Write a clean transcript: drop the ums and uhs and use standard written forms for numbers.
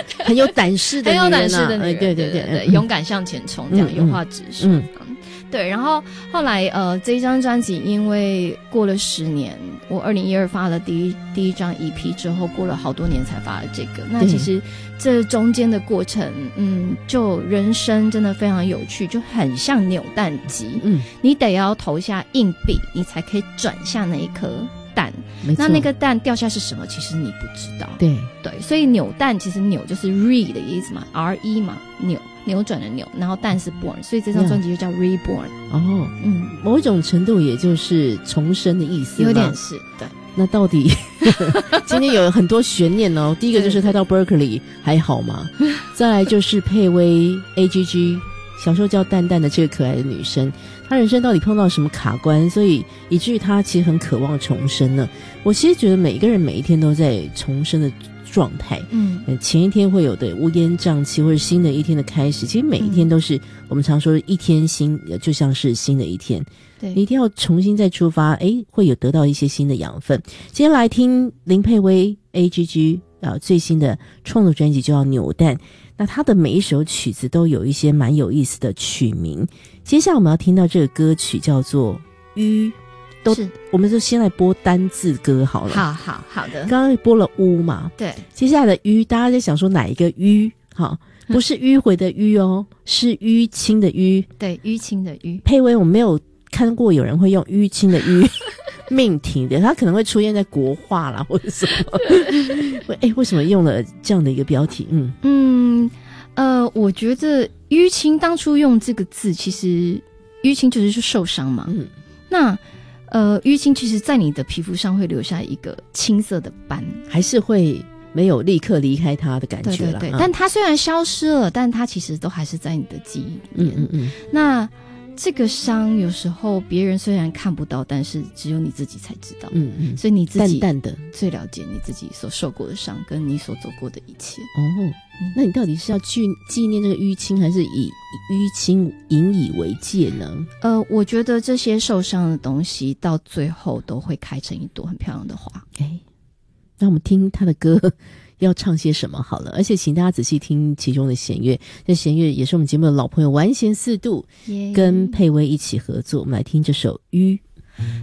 很有胆识的女人、啊， 很有胆识的女人， 对对对对对，勇敢向前冲，这样有话直说。对，然后后来这一张专辑因为过了10年，我2012发了第一张 EP 之后，过了好多年才发了这个。那其实这中间的过程，就人生真的非常有趣，就很像扭蛋机。你得要投下硬币，你才可以转向那一颗蛋。那个蛋掉下是什么？其实你不知道。对对，所以扭蛋其实扭就是 re 的意思嘛 ，re 嘛，扭转的扭，然后蛋是 born， 所以这张专辑就叫 reborn。哦， 某一种程度也就是重生的意思吗？ 有点是，对。 那到底今天有很多悬念哦。第一个就是他到 Berkeley 还好吗？再来就是佩薇 AGG， 小时候叫蛋蛋的这个可爱的女生，她人生到底碰到什么卡关，所以以至于她其实很渴望重生呢？我其实觉得每一个人每一天都在重生的状态，前一天会有的乌烟瘴气，或者新的一天的开始，其实每一天都是我们常说一天新，就像是新的一天。对，你一定要重新再出发，会有得到一些新的养分。今天来听林佩薇 AGG 最新的创作专辑就叫扭蛋，那她的每一首曲子都有一些蛮有意思的曲名。接下来我们要听到这个歌曲叫做鱼，我们就先来播单字歌好了。好的。刚刚播了乌嘛，对。接下来的淤，大家在想说哪一个淤？好，不是迂回的迂哦，是淤青的淤。对，淤青的淤。佩薇，我没有看过有人会用淤青的淤命题的，他可能会出现在国画啦或者什么。为什么用了这样的一个标题？ 我觉得淤青当初用这个字，其实淤青就是受伤嘛。那淤青其实在你的皮肤上会留下一个青色的斑， 还是会没有立刻离开它的感觉啦。 对，但它虽然消失了，但它其实都还是在你的记忆里面。那这个伤有时候别人虽然看不到，但是只有你自己才知道。所以你自己淡淡的最了解你自己所受过的伤，跟你所走过的一切。 那你到底是要去纪念这个淤青，还是以淤青引以为戒呢？ 我觉得这些受伤的东西到最后都会开成一朵很漂亮的花。 那我们听他的歌要唱些什么好了，而且请大家仔细听其中的弦乐，这弦乐也是我们节目的老朋友完弦4度跟佩薇一起合作，我们来听这首淤。